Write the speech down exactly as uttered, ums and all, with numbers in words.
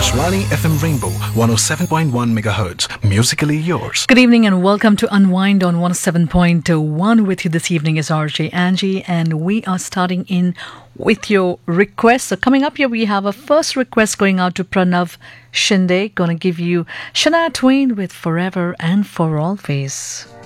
Akashvani F M Rainbow one oh seven point one megahertz. Musically yours. Good evening and welcome to Unwind on one oh seven point one. With you this evening is R J Angie, and we are starting in with your requests. So coming up here, we have a first request going out to Pranav Shinde. Gonna give you Shania Twain with Forever and For Always.